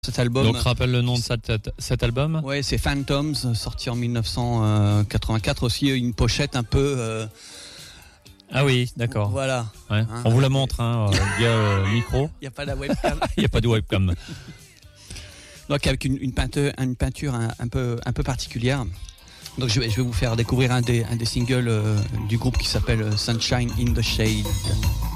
Cet album. Donc rappelle le nom de cet album. Ouais, c'est Phantoms, sorti en 1984 aussi, une pochette un peu. Ah oui, d'accord. Voilà. Ouais. Hein, on vous la montre, il y a le micro. Il n'y a pas de webcam. Il n'y a pas de webcam. Donc avec une peinture un peu particulière. Donc je vais vous faire découvrir un des singles du groupe qui s'appelle Sunshine in the Shade.